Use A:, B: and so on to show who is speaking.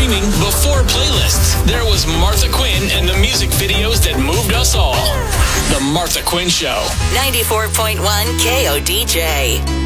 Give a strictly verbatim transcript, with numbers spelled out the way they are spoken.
A: streaming before playlists. There was Martha Quinn and the music videos that moved us all. The Martha Quinn Show.
B: ninety-four point one K O D J.